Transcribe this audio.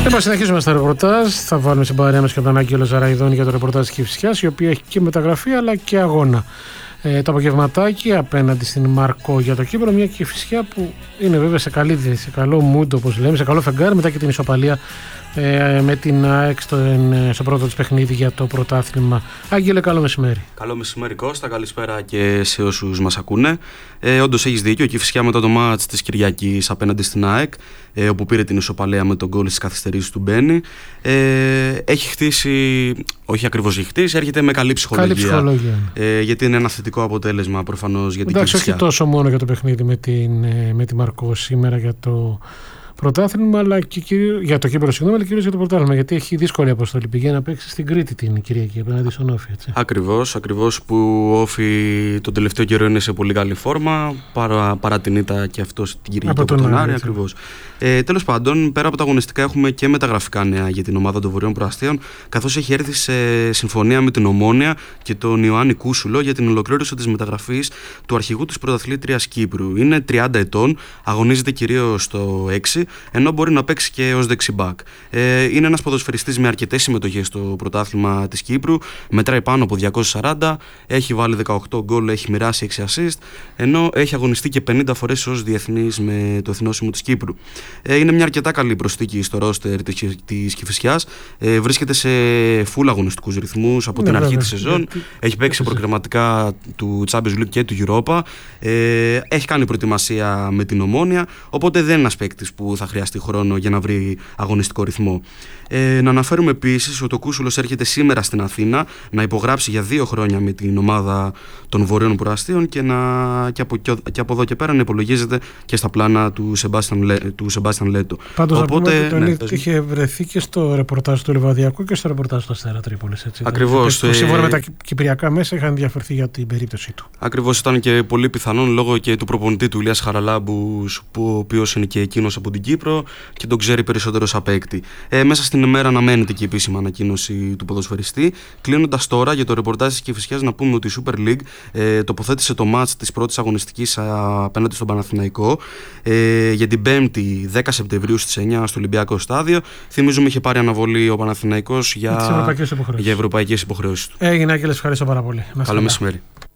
Λοιπόν, συνεχίζουμε στα ρεπορτάζ. Θα βάλουμε στην παρέα μας και τον Άγγελο Ζαραϊδόνη για το ρεπορτάζ της Κηφισιάς, η οποία έχει και μεταγραφή αλλά και αγώνα. Το απογευματάκι απέναντι στην Μαρκό για το Κύπρο. Μια Κηφισιά που είναι βέβαια σε καλό mood, όπως λέμε, σε καλό φεγγάρι μετά και την ισοπαλία με την ΑΕΚ στο πρώτο της παιχνίδι για το πρωτάθλημα. Άγγελε, καλό μεσημέρι. Καλό μεσημέρι, Κώστα. Καλησπέρα και σε όσους μας ακούνε. Όντως έχεις δίκιο. Η Κηφισιά μετά το μάτς της Κυριακής απέναντι στην ΑΕΚ, όπου πήρε την ισοπαλία με τον γκολ στις καθυστερήσεις του Μπένι, έχει χτίσει, όχι ακριβώς έχει χτίσει, έρχεται με καλή ψυχολογία. Γιατί είναι ένα θετικό αποτέλεσμα προφανώς για την Κηφισιά. Όχι τόσο μόνο για το παιχνίδι με τη Μαρκό σήμερα για το πρωτάθλημα, αλλά και για το Κύπρο, αλλά κυρίως για το πρωτάθλημα. Γιατί έχει δύσκολη αποστολή. Πηγαίνει να παίξει στην Κρήτη την Κυριακή απέναντι στον Όφη. Ακριβώς που ο Όφη τον τελευταίο καιρό είναι σε πολύ καλή φόρμα. Παρά την ήττα και αυτό την Κυριακή από τον Άρη. Ακριβώς. Τέλος πάντων, πέρα από τα αγωνιστικά, έχουμε και μεταγραφικά νέα για την ομάδα των Βορειών Προαστίων, καθώς έχει έρθει σε συμφωνία με την Ομόνοια και τον Ιωάννη Κούσουλο για την ολοκλήρωση της μεταγραφής του αρχηγού της πρωταθλήτριας Κύπρου. Είναι 30 ετών, αγωνίζεται κυρίως στο 6, ενώ μπορεί να παίξει και ως δεξιμπάκ. Είναι ένας ποδοσφαιριστής με αρκετές συμμετοχές στο πρωτάθλημα της Κύπρου, μετράει πάνω από 240, έχει βάλει 18 γκολ, έχει μοιράσει 6 assist, ενώ έχει αγωνιστεί και 50 φορές ως διεθνής με το εθνόσημο της Κύπρου. Είναι μια αρκετά καλή προσθήκη στο ρόστερ της Κηφισιάς. Βρίσκεται σε full αγωνιστικούς ρυθμούς από την αρχή της σεζόν. Έχει παίξει προκριματικά του Champions League και του Europa. Έχει κάνει προετοιμασία με την Ομόνοια, οπότε δεν είναι ένας παίκτης που θα χρειαστεί χρόνο για να βρει αγωνιστικό ρυθμό. Να αναφέρουμε επίσης ότι ο Κούσουλος έρχεται σήμερα στην Αθήνα να υπογράψει για 2 χρόνια με την ομάδα των Βορείων Προαστίων και από εδώ και πέρα να υπολογίζεται και στα πλάνα του Σεμπάστιαν Λέτο. Πάντως οπότε, είχε βρεθεί και στο ρεπορτάζ του Λιβαδιακού και στο ρεπορτάζ του Αστέρα Τρίπολης. Ακριβώς. Σύμφωνα με τα κυπριακά μέσα είχαν ενδιαφερθεί για την περίπτωσή του. Ακριβώς, ήταν και πολύ πιθανόν λόγω και του προπονητή του Ηλίας Χαραλάμπου, ο οποίος είναι και εκείνος από την Κύπρο και τον ξέρει περισσότερο σαν παίκτη. Μέσα στην ημέρα αναμένεται και η επίσημη ανακοίνωση του ποδοσφαιριστή. Κλείνοντας τώρα για το ρεπορτάζ της Κηφισιάς, να πούμε ότι η Super League τοποθέτησε το μάτς της πρώτης αγωνιστικής απέναντι στον Παναθηναϊκό για την 5η 10 Σεπτεμβρίου στις 9 στο Ολυμπιακό Στάδιο. Θυμίζουμε είχε πάρει αναβολή ο Παναθηναϊκός για ευρωπαϊκές υποχρεώσεις του. Έγινε, Άγγελε, ευχαριστώ πάρα πολύ. Καλό μεσημέρι.